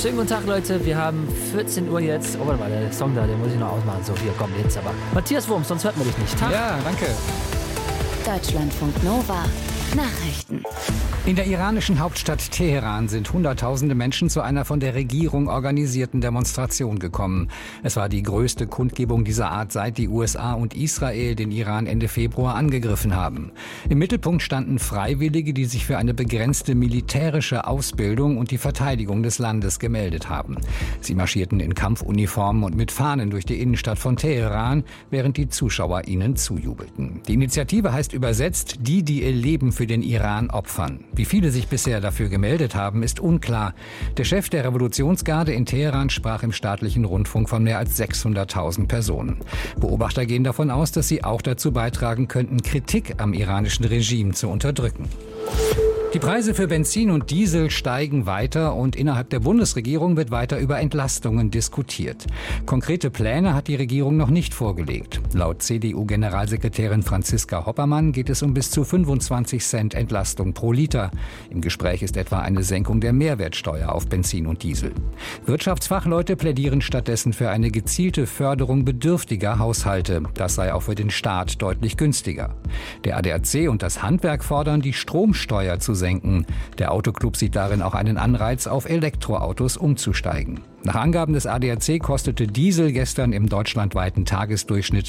Schönen guten Tag, Leute. Wir haben 14 Uhr jetzt. Oh, warte mal, der Song da, den muss ich noch ausmachen. So, hier, komm, jetzt aber. Matthias Wurm, sonst hört man dich nicht. Tag. Ja, danke. Deutschlandfunk Nova. Nachrichten. In der iranischen Hauptstadt Teheran sind Hunderttausende Menschen zu einer von der Regierung organisierten Demonstration gekommen. Es war die größte Kundgebung dieser Art, seit die USA und Israel den Iran Ende Februar angegriffen haben. Im Mittelpunkt standen Freiwillige, die sich für eine begrenzte militärische Ausbildung und die Verteidigung des Landes gemeldet haben. Sie marschierten in Kampfuniformen und mit Fahnen durch die Innenstadt von Teheran, während die Zuschauer ihnen zujubelten. Die Initiative heißt übersetzt "Die, die ihr Leben für den Iran opfern". Wie viele sich bisher dafür gemeldet haben, ist unklar. Der Chef der Revolutionsgarde in Teheran sprach im staatlichen Rundfunk von mehr als 600.000 Personen. Beobachter gehen davon aus, dass sie auch dazu beitragen könnten, Kritik am iranischen Regime zu unterdrücken. Die Preise für Benzin und Diesel steigen weiter und innerhalb der Bundesregierung wird weiter über Entlastungen diskutiert. Konkrete Pläne hat die Regierung noch nicht vorgelegt. Laut CDU-Generalsekretärin Franziska Hoppermann geht es um bis zu 25 Cent Entlastung pro Liter. Im Gespräch ist etwa eine Senkung der Mehrwertsteuer auf Benzin und Diesel. Wirtschaftsfachleute plädieren stattdessen für eine gezielte Förderung bedürftiger Haushalte. Das sei auch für den Staat deutlich günstiger. Der ADAC und das Handwerk fordern, die Stromsteuer zu senken. Der Autoclub sieht darin auch einen Anreiz, auf Elektroautos umzusteigen. Nach Angaben des ADAC kostete Diesel gestern im deutschlandweiten Tagesdurchschnitt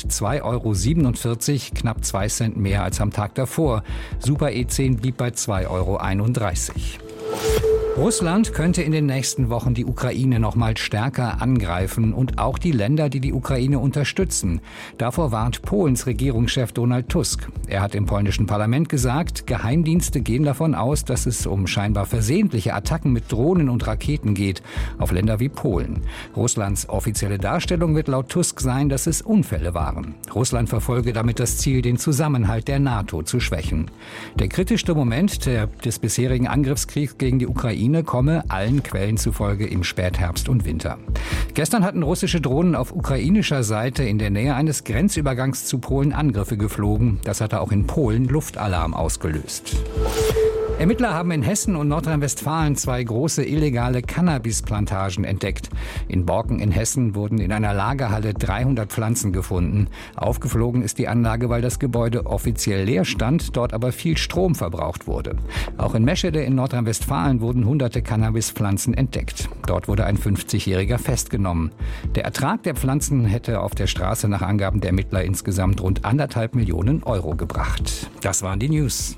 2,47 €, knapp 2 Cent mehr als am Tag davor. Super E10 blieb bei 2,31 €. Russland könnte in den nächsten Wochen die Ukraine noch mal stärker angreifen und auch die Länder, die die Ukraine unterstützen. Davor warnt Polens Regierungschef Donald Tusk. Er hat im polnischen Parlament gesagt, Geheimdienste gehen davon aus, dass es um scheinbar versehentliche Attacken mit Drohnen und Raketen geht, auf Länder wie Polen. Russlands offizielle Darstellung wird laut Tusk sein, dass es Unfälle waren. Russland verfolge damit das Ziel, den Zusammenhalt der NATO zu schwächen. Der kritischste Moment des bisherigen Angriffskriegs gegen die Ukraine komme allen Quellen zufolge im Spätherbst und Winter. Gestern hatten russische Drohnen auf ukrainischer Seite in der Nähe eines Grenzübergangs zu Polen Angriffe geflogen. Das hatte auch in Polen Luftalarm ausgelöst. Ermittler haben in Hessen und Nordrhein-Westfalen 2 große illegale Cannabisplantagen entdeckt. In Borken in Hessen wurden in einer Lagerhalle 300 Pflanzen gefunden. Aufgeflogen ist die Anlage, weil das Gebäude offiziell leer stand, dort aber viel Strom verbraucht wurde. Auch in Meschede in Nordrhein-Westfalen wurden hunderte Cannabispflanzen entdeckt. Dort wurde ein 50-Jähriger festgenommen. Der Ertrag der Pflanzen hätte auf der Straße nach Angaben der Ermittler insgesamt rund 1,5 Millionen € gebracht. Das waren die News.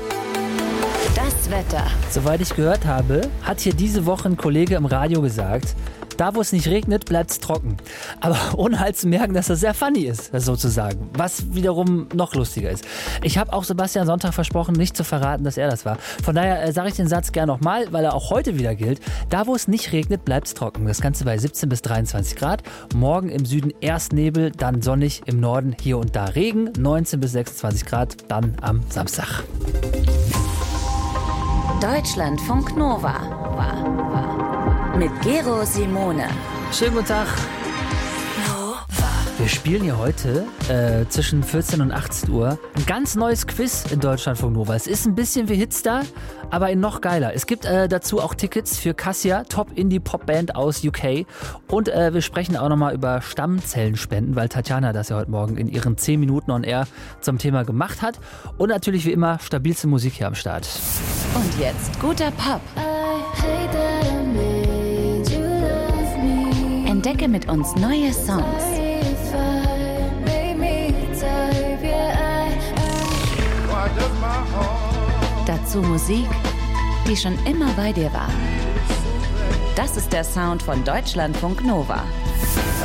Das Wetter. Soweit ich gehört habe, hat hier diese Woche ein Kollege im Radio gesagt, da wo es nicht regnet, bleibt es trocken. Aber ohne halt zu merken, dass das sehr funny ist, sozusagen. Was wiederum noch lustiger ist. Ich habe auch Sebastian Sonntag versprochen, nicht zu verraten, dass er das war. Von daher sage ich den Satz gerne nochmal, weil er auch heute wieder gilt. Da wo es nicht regnet, bleibt es trocken. Das Ganze bei 17 bis 23 Grad. Morgen im Süden erst Nebel, dann sonnig, im Norden hier und da Regen. 19 bis 26 Grad, dann am Samstag. Deutschlandfunk Nova. Mit Gero Simone. Schönen guten Tag. Wir spielen hier heute zwischen 14 und 18 Uhr ein ganz neues Quiz in Deutschlandfunk Nova. Es ist ein bisschen wie Hitstar, aber in noch geiler. Es gibt dazu auch Tickets für Cassia, Top-Indie-Pop-Band aus UK. Und wir sprechen auch nochmal über Stammzellenspenden, weil Tatjana das ja heute Morgen in ihren 10 Minuten on Air zum Thema gemacht hat. Und natürlich wie immer stabilste Musik hier am Start. Und jetzt guter Pop. Entdecke mit uns neue Songs. Dazu Musik, die schon immer bei dir war. Das ist der Sound von Deutschlandfunk Nova.